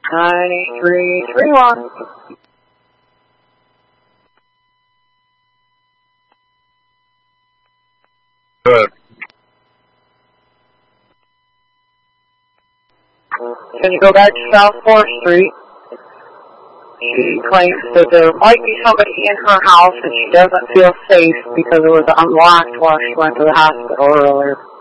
98331. Good. Can you go back to South 4th Street? She claims that there might be somebody in her house and she doesn't feel safe because it was unlocked while she went to the hospital earlier.